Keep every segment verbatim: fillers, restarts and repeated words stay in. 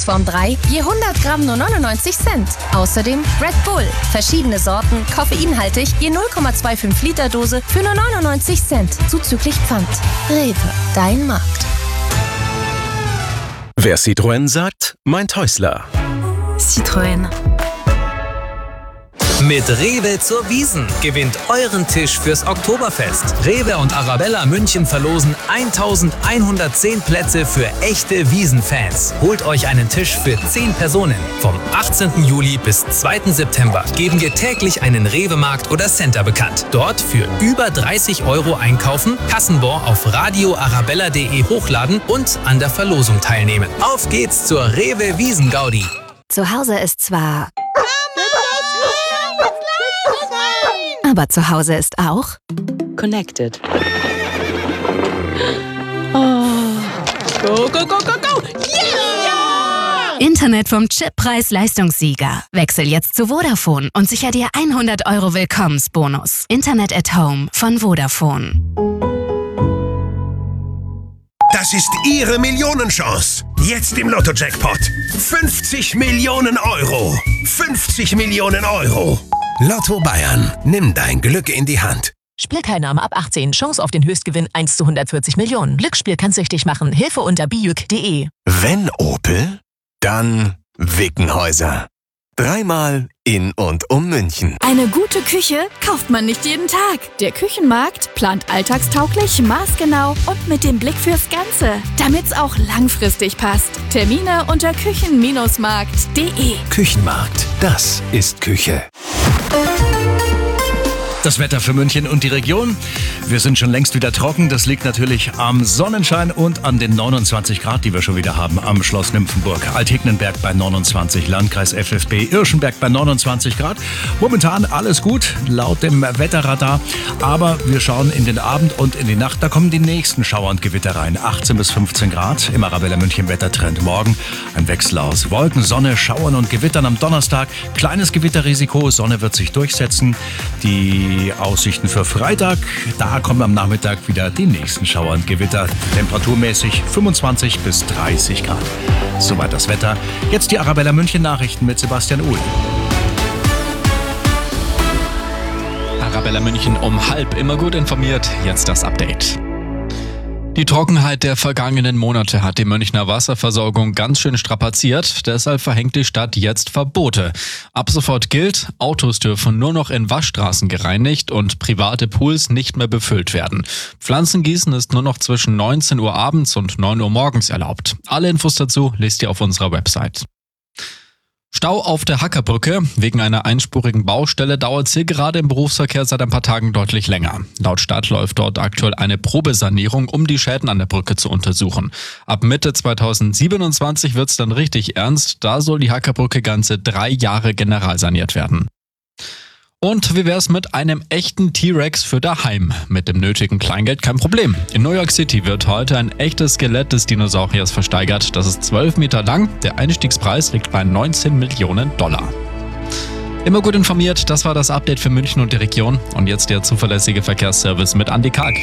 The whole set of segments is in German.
Tagesform drei je hundert Gramm nur neunundneunzig Cent. Außerdem Red Bull, verschiedene Sorten, koffeinhaltig, je null Komma fünfundzwanzig Liter Dose für nur neunundneunzig Cent, zuzüglich Pfand. Rewe, dein Markt. Wer Citroën sagt, meint Häusler. Citroën. Mit Rewe zur Wiesn gewinnt euren Tisch fürs Oktoberfest. Rewe und Arabella München verlosen eintausendeinhundertzehn Plätze für echte Wiesn-Fans. Holt euch einen Tisch für zehn Personen. Vom achtzehnten Juli bis zweiten September geben wir täglich einen Rewe-Markt oder Center bekannt. Dort für über dreißig Euro einkaufen, Kassenbon auf radioarabella punkt de hochladen und an der Verlosung teilnehmen. Auf geht's zur Rewe Wiesn-Gaudi. Zu Hause ist zwar... Aber zu Hause ist auch Connected. Oh. Go, go, go, go, go! Yeah! Internet vom Chip Preis-Leistungssieger. Wechsel jetzt zu Vodafone und sicher dir hundert Euro Willkommensbonus. Internet at Home von Vodafone. Das ist Ihre Millionenchance. Jetzt im Lotto-Jackpot. fünfzig Millionen Euro. fünfzig Millionen Euro. Lotto Bayern. Nimm dein Glück in die Hand. Spielteilnahme ab achtzehn. Chance auf den Höchstgewinn eins zu hundertvierzig Millionen. Glücksspiel kann süchtig machen. Hilfe unter bijuk punkt de. Wenn Opel, dann Wickenhäuser. Dreimal in und um München. Eine gute Küche kauft man nicht jeden Tag. Der Küchenmarkt plant alltagstauglich, maßgenau und mit dem Blick fürs Ganze, damit's auch langfristig passt. Termine unter küchen Markt punkt de. Küchenmarkt, das ist Küche. Das Wetter für München und die Region. Wir sind schon längst wieder trocken. Das liegt natürlich am Sonnenschein und an den neunundzwanzig Grad, die wir schon wieder haben am Schloss Nymphenburg. Altegnenberg bei neunundzwanzig, Landkreis F F B, Irschenberg bei neunundzwanzig Grad. Momentan alles gut, laut dem Wetterradar. Aber wir schauen in den Abend und in die Nacht. Da kommen die nächsten Schauer und Gewitter rein. achtzehn bis fünfzehn Grad im Arabella München Wettertrend. Morgen ein Wechsel aus Wolken, Sonne, Schauern und Gewittern am Donnerstag. Kleines Gewitterrisiko, Sonne wird sich durchsetzen. Die Die Aussichten für Freitag, da kommen am Nachmittag wieder die nächsten Schauer und Gewitter. Temperaturmäßig fünfundzwanzig bis dreißig Grad. Soweit das Wetter. Jetzt die Arabella München Nachrichten mit Sebastian Uhl. Arabella München um halb, immer gut informiert. Jetzt das Update. Die Trockenheit der vergangenen Monate hat die Münchner Wasserversorgung ganz schön strapaziert. Deshalb verhängt die Stadt jetzt Verbote. Ab sofort gilt, Autos dürfen nur noch in Waschstraßen gereinigt und private Pools nicht mehr befüllt werden. Pflanzengießen ist nur noch zwischen neunzehn Uhr abends und neun Uhr morgens erlaubt. Alle Infos dazu lest ihr auf unserer Website. Stau auf der Hackerbrücke. Wegen einer einspurigen Baustelle dauert es hier gerade im Berufsverkehr seit ein paar Tagen deutlich länger. Laut Stadt läuft dort aktuell eine Probesanierung, um die Schäden an der Brücke zu untersuchen. Ab Mitte zweitausendsiebenundzwanzig wird es dann richtig ernst. Da soll die Hackerbrücke ganze drei Jahre generalsaniert werden. Und wie wär's mit einem echten T-Rex für daheim? Mit dem nötigen Kleingeld kein Problem. In New York City wird heute ein echtes Skelett des Dinosauriers versteigert. Das ist zwölf Meter lang. Der Einstiegspreis liegt bei neunzehn Millionen Dollar. Immer gut informiert, das war das Update für München und die Region. Und jetzt der zuverlässige Verkehrsservice mit Andi Karg.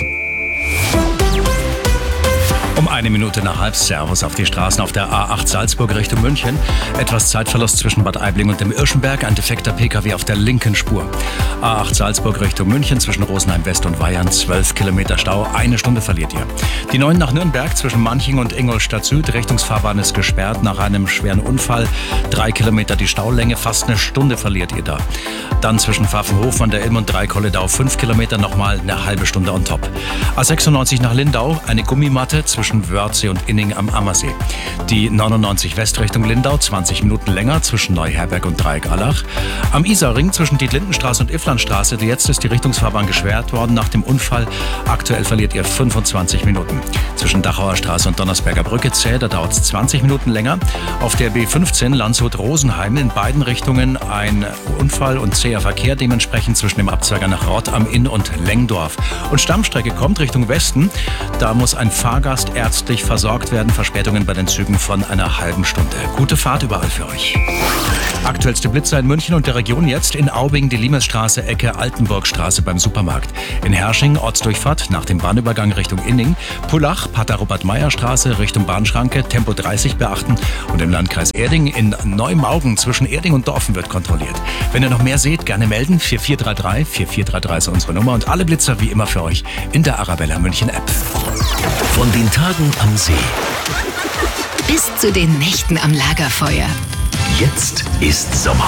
Um eine Minute nach halb. Servus auf die Straßen auf der A acht Salzburg Richtung München. Etwas Zeitverlust zwischen Bad Aibling und dem Irschenberg. Ein defekter Pkw auf der linken Spur. A acht Salzburg Richtung München zwischen Rosenheim West und Weyern. zwölf Kilometer Stau. Eine Stunde verliert ihr. Die neun nach Nürnberg zwischen Manching und Ingolstadt Süd. Richtungsfahrbahn ist gesperrt nach einem schweren Unfall. Drei Kilometer die Staulänge. Fast eine Stunde verliert ihr da. Dann zwischen Pfaffenhofen an der Ilm und Dreikolledau. fünf Kilometer nochmal eine halbe Stunde on top. A sechsundneunzig nach Lindau. Eine Gummimatte zwischen Wörthsee und Inning am Ammersee. Die neunundneunzig West Richtung Lindau, zwanzig Minuten länger zwischen Neuherberg und Dreieck-Allach. Am Isarring zwischen Dietlindenstraße und Ifflandstraße, jetzt ist die Richtungsfahrbahn gesperrt worden nach dem Unfall. Aktuell verliert ihr fünfundzwanzig Minuten. Zwischen Dachauer Straße und Donnersberger Brücke zäh, da dauert es zwanzig Minuten länger. Auf der B fünfzehn Landshut-Rosenheim in beiden Richtungen ein Unfall und zäher Verkehr, dementsprechend zwischen dem Abzweiger nach Rott am Inn und Lengdorf. Und Stammstrecke kommt Richtung Westen, da muss ein Fahrgast ärztlich versorgt werden. Verspätungen bei den Zügen von einer halben Stunde. Gute Fahrt überall für euch. Aktuellste Blitzer in München und der Region jetzt. In Aubing die Limesstraße, Ecke Altenburgstraße beim Supermarkt. In Hersching Ortsdurchfahrt nach dem Bahnübergang Richtung Inning. Pullach, Pater-Robert-Meyer-Straße Richtung Bahnschranke, Tempo dreißig beachten. Und im Landkreis Erding in Neumaugen zwischen Erding und Dorfen wird kontrolliert. Wenn ihr noch mehr seht, gerne melden. vier vier drei drei, vier vier drei drei ist unsere Nummer. Und alle Blitzer wie immer für euch in der Arabella München App. Von den Tagen am See Bis zu den Nächten am Lagerfeuer. Jetzt ist Sommer.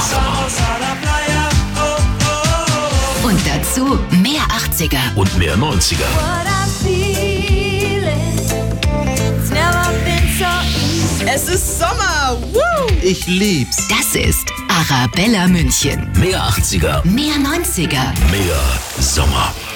Und dazu mehr achtziger. Und mehr neunziger. Es ist Sommer. Woo! Ich lieb's. Das ist Arabella München. Mehr achtziger. Mehr neunziger. Mehr Sommer.